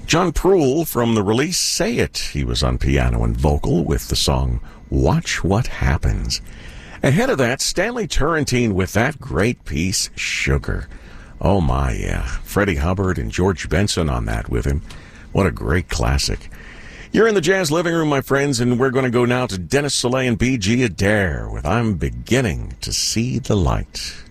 John Proulx from the release Say It. He was on piano and vocal with the song Watch What Happens. Ahead of that, Stanley Turrentine with that great piece, Sugar. Oh my, yeah. Freddie Hubbard and George Benson on that with him. What a great classic. You're in the Jazz Living Room, my friends, and we're going to go now to Dennis Soleil and B.G. Adair with I'm Beginning to See the Light.